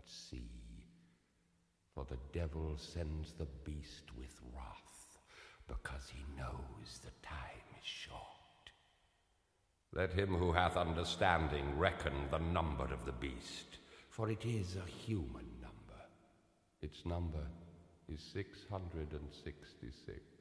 see. For the devil sends the beast with wrath, because he knows the time is short. Let him who hath understanding reckon the number of the beast, for it is a human number. Its number is 666.